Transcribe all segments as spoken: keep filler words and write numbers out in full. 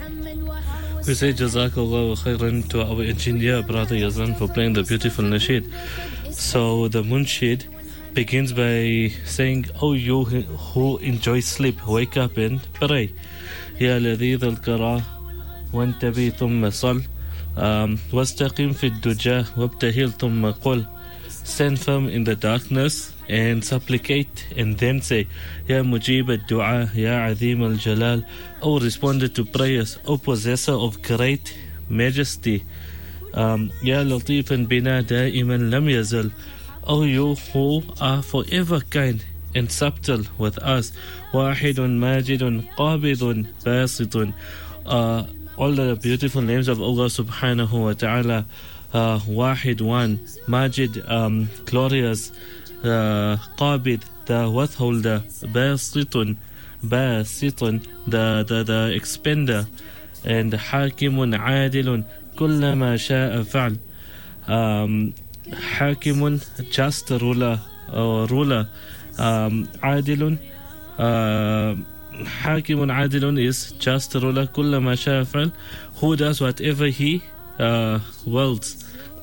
We say Jazakallah khairan to our engineer, Brother Yazan, for playing the beautiful nasheed. So the Munshid begins by saying, "Oh, you who enjoy sleep, wake up and pray. Ya ladhid al-qara, wantabi thumma sal, wastaqim fi ad-duja, wabtahil thumma qul." Stand firm in the darkness and supplicate, and then say, Ya Mujib al-Du'a, Ya Azim al-Jalal, O responder to prayers, O possessor of great majesty, um, Ya Latifan bina da'iman lam yazal, O you who are forever kind and subtle with us, Wahidun Majidun Qabidun Basitun. Uh, all the beautiful names of Allah subhanahu wa ta'ala. Uh, Wahid, one, Majid, um, glorious, uh, Qabid, the withholder, Basitun, Basitun, the, the, the expender, and Hakimun, Adilun, Kullama sha'a fa'al. Um, Hakimun, just ruler, or ruler, um, Adilun, uh, Hakimun Adilun is just ruler, Kullama sha'a fa'al, who does whatever he uh, wills.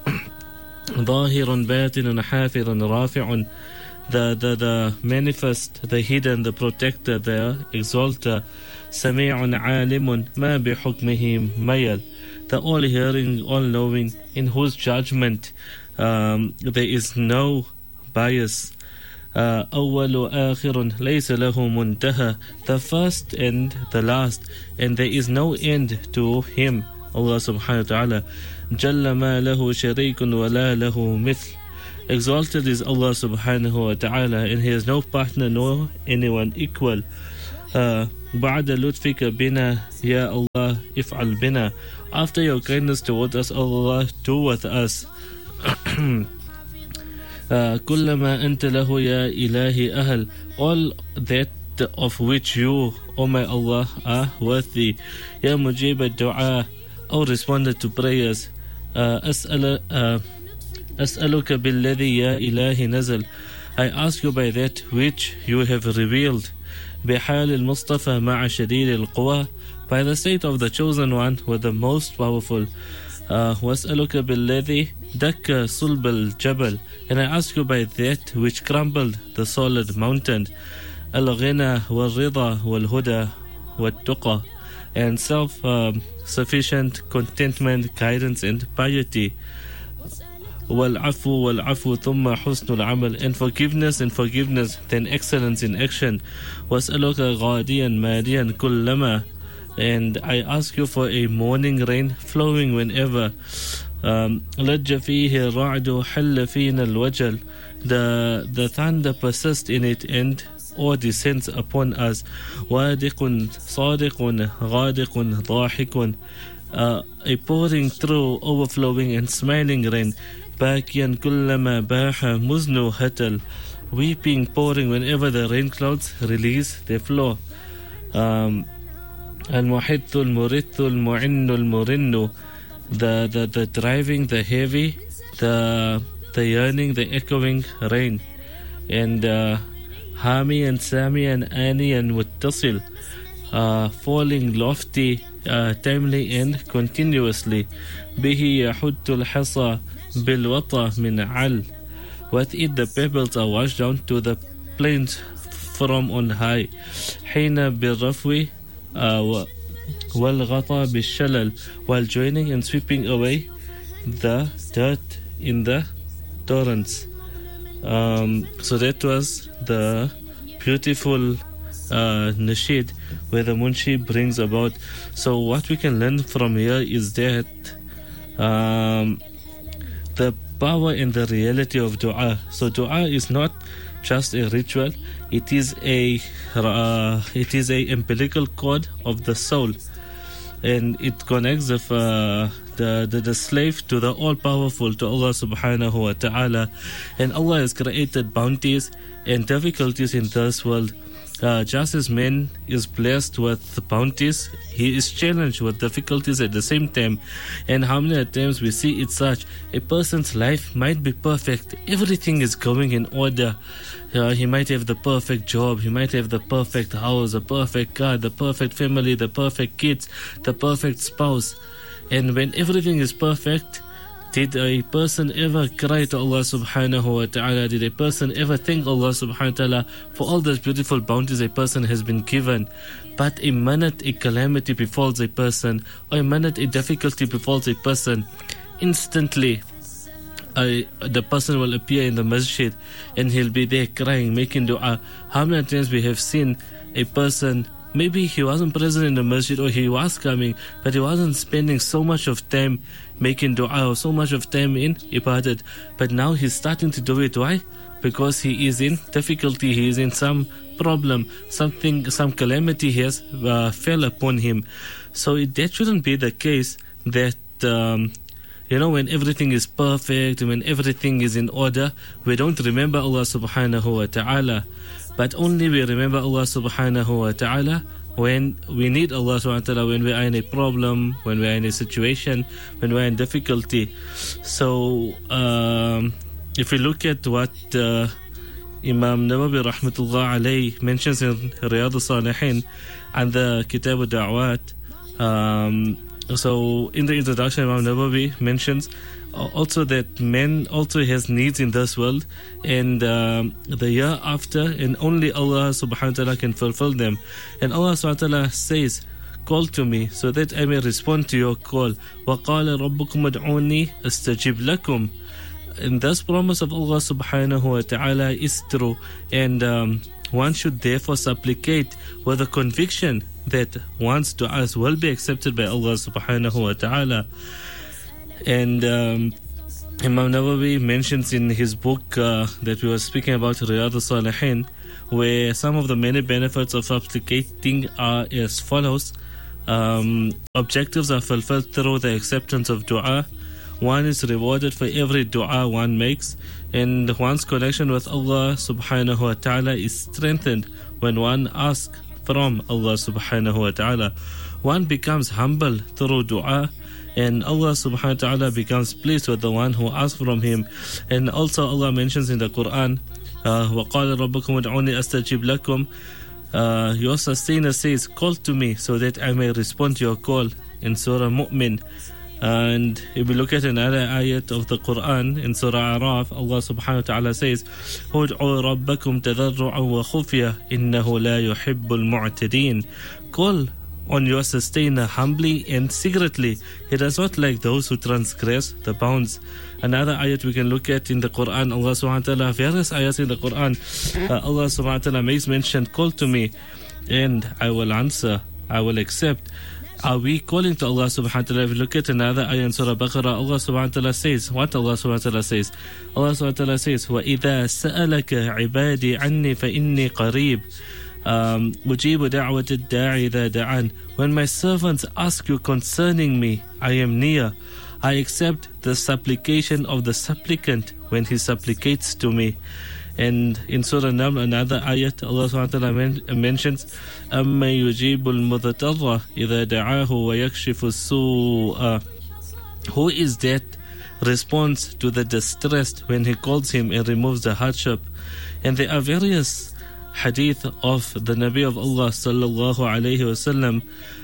ظاهر باطن حافظ رافع, the, the, the manifest, the hidden, the protector, the exalter. سميع عالم ما بحكمه ميل, the all hearing, all knowing, in whose judgment um, there is no bias. uh, أول آخر ليس له منتهى, the first and the last, and there is no end to him, Allah subhanahu wa ta'ala. جل ما له شريك ولا له مثل, exalted is Allah subhanahu wa ta'ala, and he has no partner nor anyone equal. uh, بعد لطفك بنا يا Allah افعل بنا, after your kindness towards us, Allah, do with us. uh, كلما أنت له يا إلهي أهل, all that of which you, O my Allah, are worthy. يا مجيب الدعاء, O responder to prayers. uh, أسأل uh, أسألك بالذي يا إلهي نزل, I ask you by that which you have revealed. بحال المصطفى مع شديد القوى, by the state of the chosen one with the most powerful. uh, وأسألك بالذي دك صلب الجبل, and I ask you by that which crumbled the solid mountain. الغنى والرضا والهدى والتقى, and self um, sufficient contentment, guidance and piety. والعفو والعفو ثم حسن العمل, and forgiveness and forgiveness, then excellence in action. وأسألك غاديا ماديا كلما, and I ask you for a morning rain flowing whenever. um, لج فيه الرعد حل فينا الوجل, the, the thunder persists in it and or descends upon us. وادق صادق غادق ضاحك, uh, a pouring through, overflowing and smiling rain. باكيا كلما باح مزن هتل, weeping, pouring whenever the rain clouds release their flow. um, المحث المرث المعن المرن, the, the, the driving, the heavy, the, the yearning, the echoing rain. And uh, Hami and Sami and Ani and Muttasil, uh, falling lofty, uh, timely and continuously. به يحد الحصى بالوطى من عل, with it the pebbles are washed down to the plains from on high. حين بالرفو والغطى بالشلل, while joining and sweeping away the dirt in the torrents. Um, so that was the beautiful uh, nasheed where the Munshi brings about. So what we can learn from here is that um, the power and the reality of dua. So dua is not just a ritual; it is a uh, it is a umbilical cord of the soul, and it connects the, uh, the, the the slave to the all-powerful, to Allah subhanahu wa ta'ala. And Allah has created bounties and difficulties in this world, Uh, just as man is blessed with bounties, he is challenged with difficulties at the same time. And how many times we see it such, a person's life might be perfect, everything is going in order. Uh, he might have the perfect job, he might have the perfect house, the perfect car, the perfect family, the perfect kids, the perfect spouse. And when everything is perfect, did a person ever cry to Allah subhanahu wa ta'ala? Did a person ever thank Allah subhanahu wa ta'ala for all those beautiful bounties a person has been given? But a minute a calamity befalls a person, or a minute a difficulty befalls a person, instantly uh, the person will appear in the masjid and he'll be there crying, making dua. How many times we have seen a person, maybe he wasn't present in the masjid, or he was coming, but he wasn't spending so much of time making dua or so much of time in ibadat, but now he's starting to do it. Why? Because he is in difficulty, he is in some problem, something, some calamity has uh, fell upon him. So it, that shouldn't be the case that um, you know, when everything is perfect, when everything is in order, we don't remember Allah subhanahu wa ta'ala, but only we remember Allah subhanahu wa ta'ala when we need Allah subhanahu wa ta'ala, when we are in a problem, when we are in a situation, when we are in difficulty. So um, if we look at what uh, Imam Nawawi rahmatullah alayhi mentions in Riyadh al-Salihin and the Kitab al-Da'wat, um, so in the introduction, Imam Nawawi mentions also that man also has needs in this world, and um, the year after, and only Allah subhanahu wa ta'ala can fulfill them. And Allah subhanahu wa ta'ala says, call to me so that I may respond to your call. وَقَالَ رَبُّكُمْ أَدْعُونِي أَسْتَجِبْ لَكُمْ. And this promise of Allah subhanahu wa ta'ala is true, and um, one should therefore supplicate with a conviction that one's du'as will be accepted by Allah subhanahu wa ta'ala. And um, Imam Nawawi mentions in his book uh, that we were speaking about, Riyadh al-Salihin, where some of the many benefits of supplicating are as follows. Um, objectives are fulfilled through the acceptance of dua. One is rewarded for every dua one makes, and one's connection with Allah subhanahu wa ta'ala is strengthened when one asks from Allah subhanahu wa ta'ala. One becomes humble through dua, and Allah subhanahu wa ta'ala becomes pleased with the one who asks from him. And also Allah mentions in the Quran, وَقَالَ رَبُّكُمْ أَدْعُونِي أَسْتَجِبْ لَكُمْ. Uh, your sustainer says, call to me so that I may respond to your call, in Surah Mu'min. And if we look at another ayat of the Quran in Surah Araf, Allah subhanahu wa ta'ala says, "Ud'u rabbakum tadarru'an wa khufya, innahu la yuhibbul mu'tadin." Call on your sustainer humbly and secretly. He does not like those who transgress the bounds. Another ayat we can look at in the Quran, Allah subhanahu wa ta'ala, various ayats in the Quran, uh, Allah subhanahu wa ta'ala makes mention, call to me and I will answer, I will accept. Are we calling to Allah subhanahu wa ta'ala? If you look at another ayah in Surah Baqarah, Allah subhanahu wa ta'ala says, what Allah subhanahu wa ta'ala says? Allah subhanahu wa ta'ala says, وَإِذَا سَأَلَكَ عِبَادِي عَنِّي فَإِنِّي قَرِيبٌ مُجِيبُ دَعْوَةِ الدَّاعِ إِذَا دَعَانِ. When my servants ask you concerning me, I am near. I accept the supplication of the supplicant when he supplicates to me. And in Surah Naml, another ayat, Allah subhanahu wa ta'ala men- mentions, أَمَّن يُجِيبُ الْمُضْطَرَّ إِذَا دَعَاهُ وَيَكْشِفُ السُّوءَ. Who is that responds to the distressed when he calls him and removes the hardship? And there are various hadith of the Nabi of Allah sallallahu alayhi wa sallam,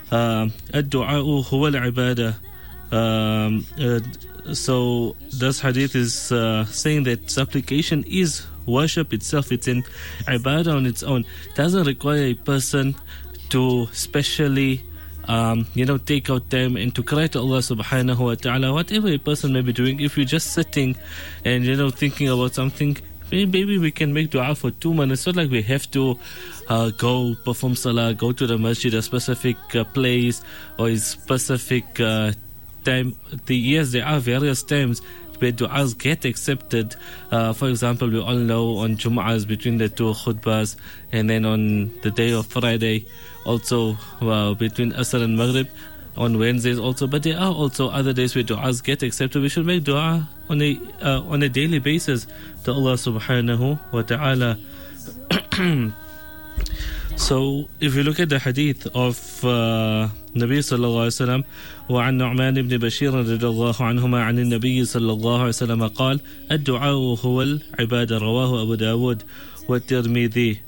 الدعاء هو العبادة. Um, uh, so this hadith is uh, saying that supplication is worship itself. It's in ibadah on its own. It doesn't require a person to specially um, you know take out time and to cry to Allah subhanahu wa ta'ala. Whatever a person may be doing, if you're just sitting and you know thinking about something, maybe we can make dua for two minutes. It's not like we have to uh, go perform salah, go to the masjid, a specific uh, place or a specific uh, time. The yes, there are various times where du'as get accepted. Uh, for example, we all know on Jum'ahs between the two khutbahs, and then on the day of Friday, also uh, between Asr and Maghrib, on Wednesdays also. But there are also other days where du'as get accepted. We should make du'a on a uh, on a daily basis to Allah subhanahu wa ta'ala. So, if you look at the hadith of uh, Nabi sallallahu alaihi wasallam, وعن نعمان بن بشير رضي الله عنهما عن النبي صلى الله عليه وسلم قال الدعاء هو العبادة رواه أبو داود والترمذي.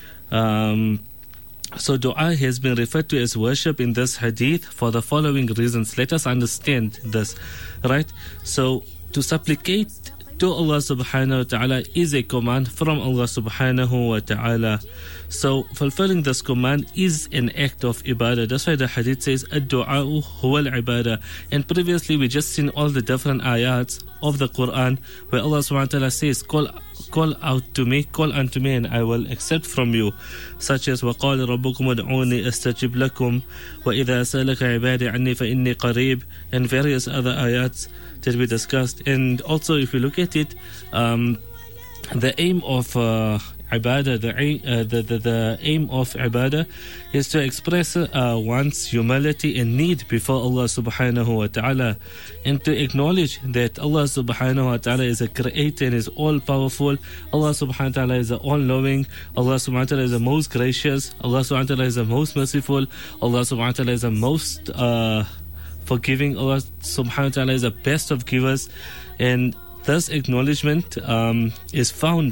Um, so dua has been referred to as worship in this hadith for the following reasons. Let us understand this, right? So, to supplicate to Allah subhanahu wa ta'ala is a command from Allah subhanahu wa ta'ala. So fulfilling this command is an act of ibadah. That's why the hadith says ad-du'a'u huwa al-ibadah. And previously we just seen all the different ayats of the Quran where Allah subhanahu wa ta'ala says call call out to me, call unto me and I will accept from you, such as وَقَالَ رَبُّكُمُ ادْعُونِي أَسْتَجِبْ لَكُمْ وَإِذَا سَأَلَكَ عِبَادِي عَنِّي فَإِنِّي قَرِيبٌ, and various other ayats that we discussed. And also if you look at it, um, the aim of uh, ibadah, the, uh, the, the, the aim of ibadah is to express uh, one's humility and need before Allah subhanahu wa ta'ala, and to acknowledge that Allah subhanahu wa ta'ala is a creator and is all powerful. Allah subhanahu wa ta'ala is the all-knowing. Allah subhanahu wa ta'ala is the most gracious. Allah subhanahu wa ta'ala is the most merciful. Allah subhanahu wa ta'ala is the most uh, forgiving. Allah subhanahu wa ta'ala is the best of givers. And this acknowledgement um, is found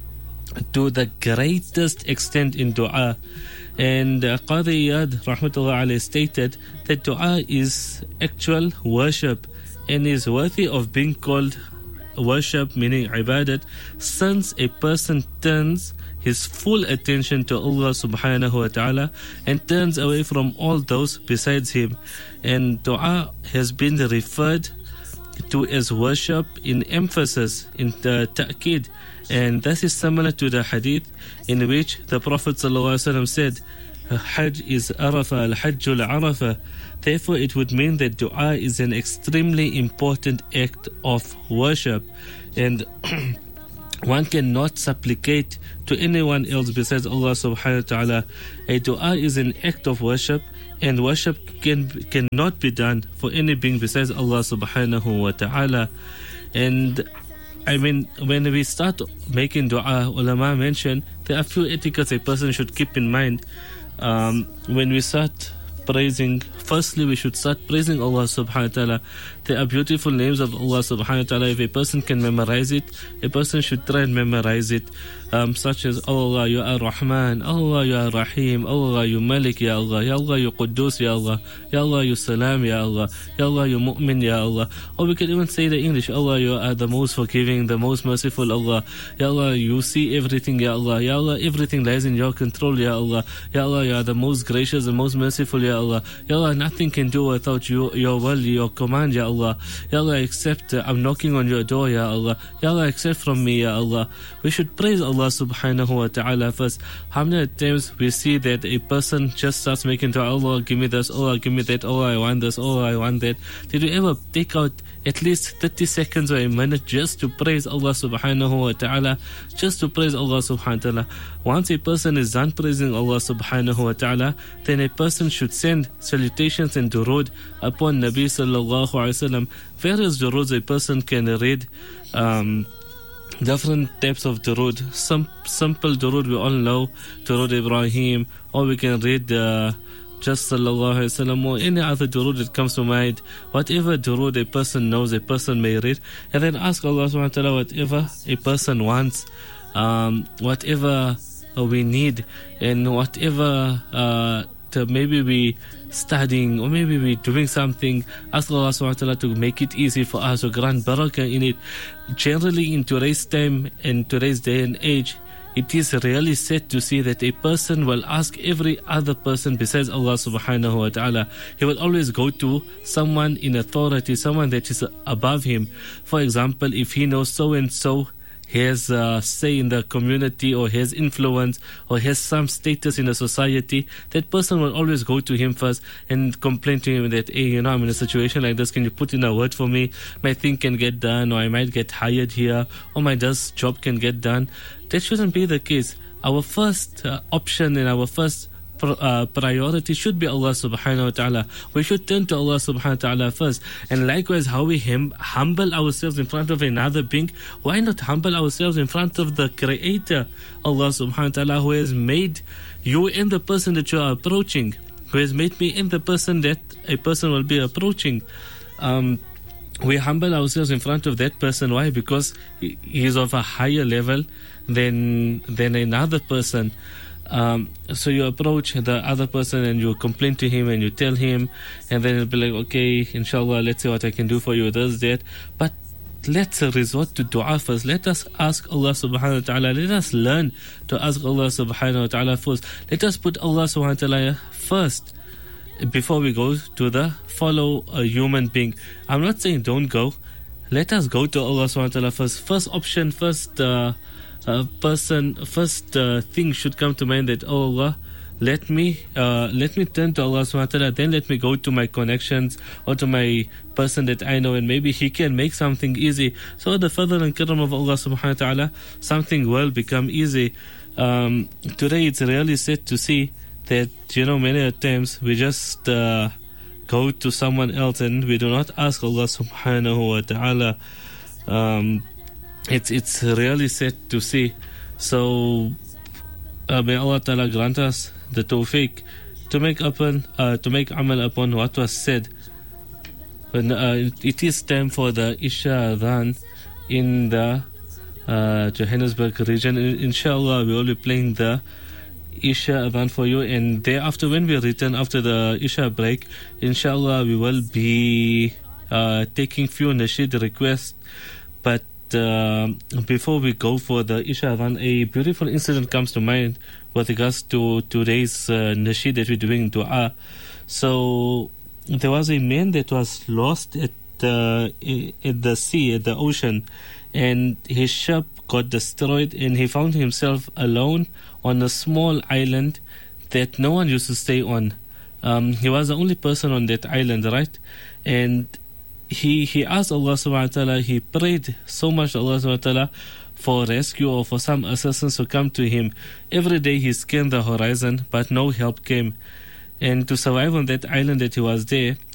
to the greatest extent in dua. And uh, Qadi Iyad rahmatullah alayhi stated that dua is actual worship and is worthy of being called worship, meaning ibadat, since a person turns his full attention to Allah subhanahu wa ta'ala and turns away from all those besides him. And dua has been referred to as worship in emphasis, in the ta'kid. And this is similar to the hadith in which the Prophet ﷺ said, Hajj is Arafah, al-Hajjul Arafah. Therefore, it would mean that dua is an extremely important act of worship. And one cannot supplicate to anyone else besides Allah subhanahu wa ta'ala. A dua is an act of worship, and worship can cannot be done for any being besides Allah subhanahu wa ta'ala. And I mean, when we start making dua, ulama mention there are few etiquettes a person should keep in mind. Um, when we start praising, firstly we should start praising Allah subhanahu wa ta'ala. There are beautiful names of Allah subhanahu wa ta'ala. If a person can memorize it, a person should try and memorize it, um, such as Allah, you are Rahman, Allah, you are Rahim, Allah, you Malik, Ya Allah, Ya Allah, you Quddus, Ya Allah, Ya Allah, you Salam, Ya Allah, Ya Allah, you Mu'min, Ya Allah. Or we can even say the English, Allah, you are the most forgiving, the most merciful, Allah, Ya Allah, you see everything, Ya Allah, Ya Allah, everything lies in your control, Ya Allah, Ya Allah, you are the most gracious, the most merciful, Ya Allah, Ya Allah, nothing can do without you, your will, your command, Ya Allah, Ya Allah, accept, uh, I'm knocking on your door, Ya Allah, Ya Allah, accept from me, Ya Allah. We should praise Allah subhanahu wa ta'ala first. How many times we see that a person just starts making dua, Allah, give me this, Allah, give me that, Allah, I want this, Allah, I want that. Did you ever take out at least thirty seconds or a minute just to praise Allah subhanahu wa ta'ala, just to praise Allah subhanahu wa ta'ala? Once a person is done praising Allah subhanahu wa ta'ala, then a person should send salutations and durood upon Nabi sallallahu alayhi wa sallam. Various duroods a person can read, um, different types of durood. Some simple durood we all know, durood Ibrahim, or we can read uh, just sallallahu alayhi wa sallam, or any other durood that comes to mind. Whatever durood a person knows, a person may read, and then ask Allah subhanahu wa ta'ala whatever a person wants, um, whatever we need, and whatever uh, to maybe we studying or maybe we doing something, ask Allah subhanahu wa ta'ala to make it easy for us, to grant barakah in it. Generally in today's time and today's day and age, it is really sad to see that a person will ask every other person besides Allah subhanahu wa ta'ala. He will always go to someone in authority, someone that is above him. For example, if he knows so and so has uh, say in the community, or has influence, or has some status in the society, that person will always go to him first and complain to him that, hey, you know, I'm in a situation like this, can you put in a word for me? My thing can get done, or I might get hired here, or my this job can get done. That shouldn't be the case. Our first uh, option and our first uh, priority should be Allah subhanahu wa ta'ala. We should turn to Allah subhanahu wa ta'ala first. And likewise, how we hum- humble ourselves in front of another being, why not humble ourselves in front of the Creator, Allah subhanahu wa ta'ala, who has made you and the person that you are approaching, who has made me and the person that a person will be approaching. Um, we humble ourselves in front of that person. Why? Because he is of a higher level than than another person. Um, so you approach the other person and you complain to him and you tell him, and then he'll be like, okay, inshallah, let's see what I can do for you, this, that. But let's resort to dua first. Let us ask Allah subhanahu wa ta'ala. Let us learn to ask Allah subhanahu wa ta'ala first. Let us put Allah subhanahu wa ta'ala first before we go to the follow a human being. I'm not saying don't go. Let us go to Allah subhanahu wa ta'ala first. First option, first uh, uh, person, first uh, thing should come to mind that, oh Allah, let me uh, let me turn to Allah subhanahu wa ta'ala, then let me go to my connections or to my person that I know, and maybe he can make something easy. So the fadl and karam of Allah subhanahu wa ta'ala, something will become easy. Um, today it's really sad to see that, you know, many times we just uh, go to someone else and we do not ask Allah subhanahu wa ta'ala. Um, it's it's really sad to see. So uh, may Allah ta'ala grant us the tawfiq to make upon uh, to make amal upon what was said. When uh, it is time for the Isha Adhan in the uh, Johannesburg region, inshallah we will be playing the Isha Adhan for you, and thereafter when we return after the Isha break, inshallah we will be uh, taking few nasheed requests. But uh, before we go for the Isha Adhan, a beautiful incident comes to mind with regards to today's uh, nasheed that we're doing dua. So there was a man that was lost at the at the sea, at the ocean, and his ship got destroyed, and he found himself alone on a small island that no one used to stay on. Um, he was the only person on that island, right? And he he asked Allah subhanahu wa ta'ala, he prayed so much to Allah subhanahu wa ta'ala for rescue or for some assistance to come to him. Every day he scanned the horizon, but no help came. And to survive on that island that he was there,